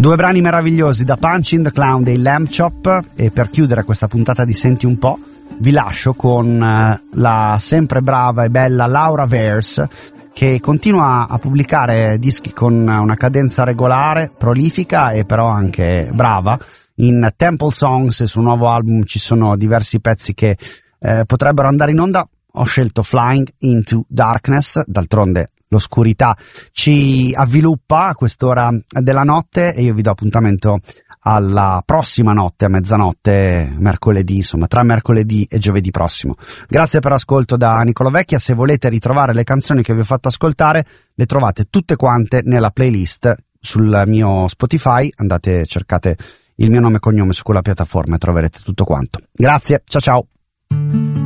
Due brani meravigliosi da Punching the Clown dei Lamb Chop, e per chiudere questa puntata di Senti un po' vi lascio con la sempre brava e bella Laura Vers, che continua a pubblicare dischi con una cadenza regolare, prolifica e però anche brava. In Temple Songs e sul nuovo album ci sono diversi pezzi che potrebbero andare in onda. Ho scelto Flying into Darkness, d'altronde l'oscurità ci avviluppa a quest'ora della notte, e io vi do appuntamento alla prossima notte, a mezzanotte, mercoledì, insomma tra mercoledì e giovedì prossimo. Grazie per l'ascolto da Nicola Vecchia. Se volete ritrovare le canzoni che vi ho fatto ascoltare, le trovate tutte quante nella playlist sul mio Spotify. Andate, cercate il mio nome e cognome su quella piattaforma e troverete tutto quanto. Grazie, ciao ciao.